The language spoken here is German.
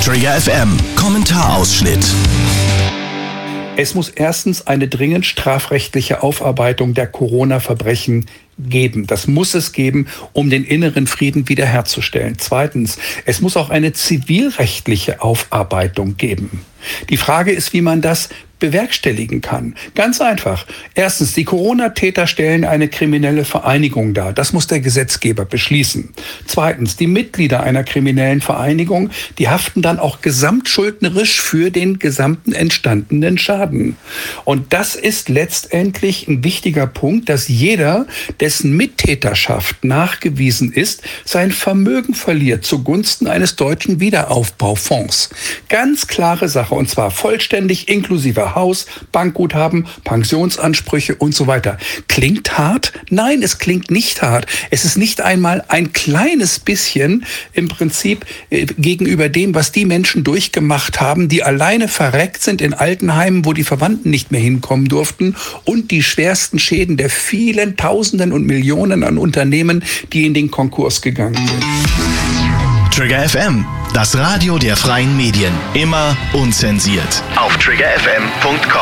Trigger FM Kommentarausschnitt. Es muss erstens eine dringend strafrechtliche Aufarbeitung der Corona-Verbrechen geben. Das muss es geben, um den inneren Frieden wiederherzustellen. Zweitens, es muss auch eine zivilrechtliche Aufarbeitung geben. Die Frage ist, wie man das bewerkstelligen kann. Ganz einfach. Erstens, die Corona-Täter stellen eine kriminelle Vereinigung dar. Das muss der Gesetzgeber beschließen. Zweitens, die Mitglieder einer kriminellen Vereinigung, die haften dann auch gesamtschuldnerisch für den gesamten entstandenen Schaden. Und das ist letztendlich ein wichtiger Punkt, dass jeder, dessen Mittäterschaft nachgewiesen ist, sein Vermögen verliert zugunsten eines deutschen Wiederaufbaufonds. Ganz klare Sache, und zwar vollständig inklusive Haus, Bankguthaben, Pensionsansprüche und so weiter. Klingt hart? Nein, es klingt nicht hart. Es ist nicht einmal ein kleines bisschen im Prinzip gegenüber dem, was die Menschen durchgemacht haben, die alleine verreckt sind in Altenheimen, wo die Verwandten nicht mehr hinkommen durften, und die schwersten Schäden der vielen Tausenden und Millionen an Unternehmen, die in den Konkurs gegangen sind. Trigger FM, das Radio der freien Medien. Immer unzensiert. Auf triggerfm.com.